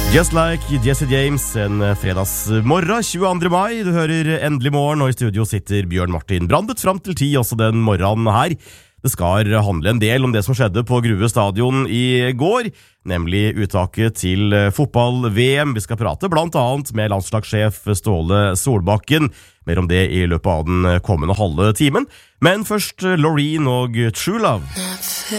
Just like Jesse James, en fredagsmorgen, 22. mai. Du hører Endelig morgen, og i studio sitter Bjørn Martin Brandet frem til 10 også den morgenen her. Det skal handle en del om det som skjedde på Grue stadion i går, nemlig uttaket til fotball-VM. Vi skal prate blant annet med landslagssjef Ståle Solbakken. Mer om det i løpet av den kommende halve timen. Men først Loreen og True Love.